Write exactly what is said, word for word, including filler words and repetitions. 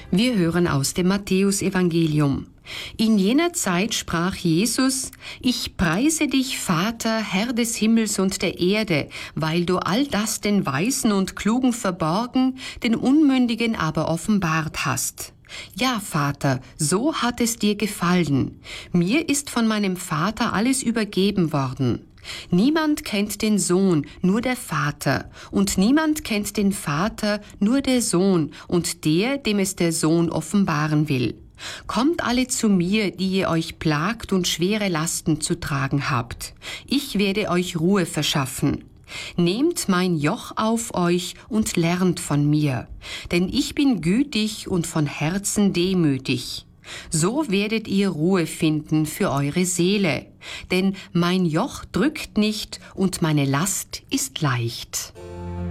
Wir hören aus dem Matthäusevangelium. In jener Zeit sprach Jesus: Ich preise dich, Vater, Herr des Himmels und der Erde, weil du all das den Weisen und Klugen verborgen, den Unmündigen aber offenbart hast. Ja, Vater, so hat es dir gefallen. Mir ist von meinem Vater alles übergeben worden. Niemand kennt den Sohn, nur der Vater, und niemand kennt den Vater, nur der Sohn und der, dem es der Sohn offenbaren will. Kommt alle zu mir, die ihr euch plagt und schwere Lasten zu tragen habt. Ich werde euch Ruhe verschaffen. Nehmt mein Joch auf euch und lernt von mir, denn ich bin gütig und von Herzen demütig. So werdet ihr Ruhe finden für eure Seele, denn mein Joch drückt nicht und meine Last ist leicht.